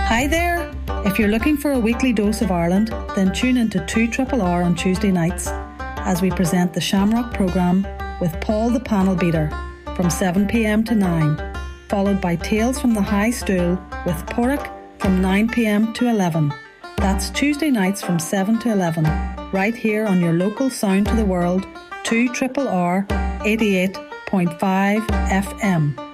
Hi there! If you're looking for a weekly dose of Ireland, then tune into 2RRR on Tuesday nights as we present the Shamrock programme with Paul the Panel Beater from 7pm to 9, followed by Tales from the High Stool with Porrick from 9pm to 11. That's Tuesday nights from 7 to 11, right here on your local sound to the world, 2RRR 88.5 FM.